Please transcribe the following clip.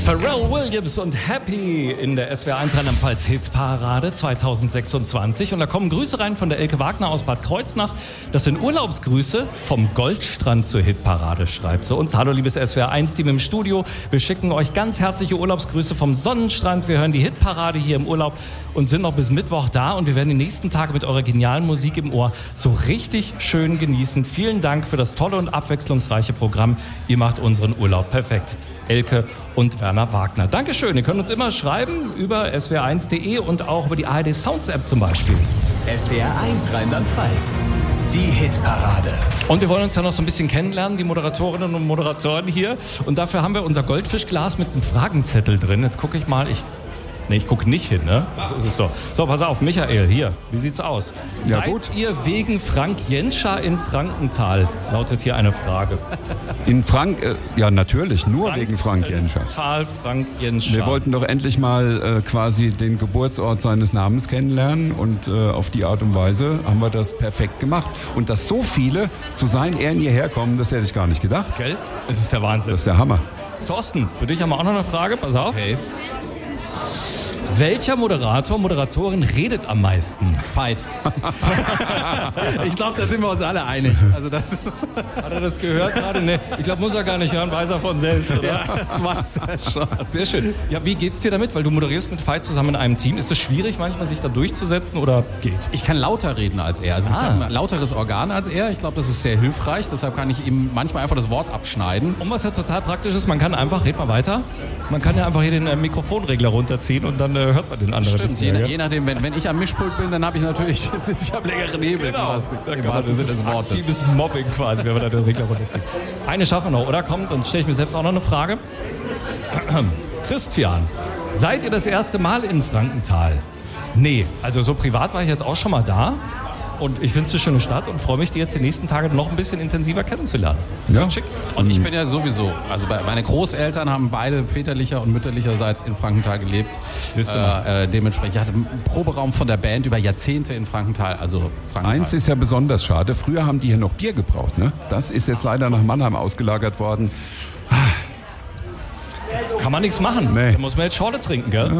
Pharrell Williams und Happy in der SWR1 Rheinland-Pfalz Hitparade 2026. Und da kommen Grüße rein von der Elke Wagner aus Bad Kreuznach. Das sind Urlaubsgrüße vom Goldstrand zur Hitparade, schreibt sie uns. Hallo liebes SWR1-Team im Studio. Wir schicken euch ganz herzliche Urlaubsgrüße vom Sonnenstrand. Wir hören die Hitparade hier im Urlaub und sind noch bis Mittwoch da. Und wir werden die nächsten Tage mit eurer genialen Musik im Ohr so richtig schön genießen. Vielen Dank für das tolle und abwechslungsreiche Programm. Ihr macht unseren Urlaub perfekt. Elke und Werner Wagner. Dankeschön. Ihr könnt uns immer schreiben über swr1.de und auch über die ARD Sounds App zum Beispiel. SWR1 Rheinland-Pfalz. Die Hitparade. Und wir wollen uns ja noch so ein bisschen kennenlernen, die Moderatorinnen und Moderatoren hier. Und dafür haben wir unser Goldfischglas mit einem Fragenzettel drin. Jetzt gucke ich mal. Ich gucke nicht hin, ne? So ist es so. So, pass auf, Michael, hier. Wie sieht's aus? Ja, Seid gut. ihr wegen Frank Jenscher in Frankenthal? Lautet hier eine Frage. Ja, natürlich, nur wegen Frank Jenscher. Frank Jenscher. Wir wollten doch endlich mal quasi den Geburtsort seines Namens kennenlernen und auf die Art und Weise haben wir das perfekt gemacht. Und dass so viele zu seinen Ehren hierher kommen, das hätte ich gar nicht gedacht. Gell? Das ist der Wahnsinn. Das ist der Hammer. Thorsten, für dich haben wir auch noch eine Frage. Pass auf. Okay. Welcher Moderatorin redet am meisten? Fight. Ich glaube, da sind wir uns alle einig. Also das ist Hat er das gehört gerade? Nee, ich glaube, muss er gar nicht hören, weiß er von selbst, oder? ja, das weiß er schon. Sehr schön. Ja, wie geht's dir damit? Weil du moderierst mit Veit zusammen in einem Team. Ist es schwierig, manchmal sich da durchzusetzen oder geht? Ich kann lauter reden als er. Also ich habe ein lauteres Organ als er. Ich glaube, das ist sehr hilfreich. Deshalb kann ich ihm manchmal einfach das Wort abschneiden. Und was ja total praktisch ist, man kann einfach, red mal weiter, man kann ja einfach hier den Mikrofonregler runterziehen und dann hört man den anderen Stimmt, nicht mehr, je nachdem, wenn ich am Mischpult bin, dann habe ich natürlich, sitze ich am längeren Nebel. Genau. Im wahrsten Sinne des Wortes. Aktives Mobbing quasi, wenn wir da den Regler runterziehen. Eine schaffen wir noch, oder? Kommt, dann stelle ich mir selbst auch noch eine Frage. Christian, seid ihr das erste Mal in Frankenthal? Nee, also so privat war ich jetzt auch schon mal da. Und ich finde es eine schöne Stadt und freue mich, die jetzt die nächsten Tage noch ein bisschen intensiver kennenzulernen. Ist Ja. das schick? Und ich bin ja sowieso, also meine Großeltern haben beide väterlicher und mütterlicherseits in Frankenthal gelebt. Siehst du Dementsprechend, ich hatte einen Proberaum von der Band über Jahrzehnte in Frankenthal. Also Frankenthal. Eins ist ja besonders schade. Früher haben die hier noch Bier gebraucht, ne? Das ist jetzt leider nach Mannheim ausgelagert worden. Kann man nichts machen. Nee. Da muss man jetzt Schorle trinken, gell?